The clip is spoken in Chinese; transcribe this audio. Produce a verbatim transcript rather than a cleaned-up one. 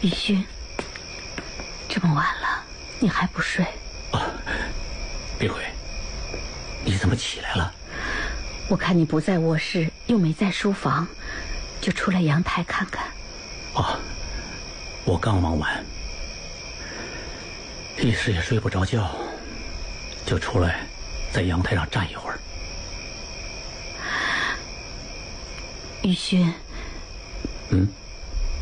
雨勋，这么晚了，你还不睡？ 啊，碧辉，你怎么起来了？ 我看你不在卧室，又没在书房，就出来阳台看看。 啊，我刚忙完，一时也睡不着觉，就出来在阳台上站一会儿。 雨勋， 嗯。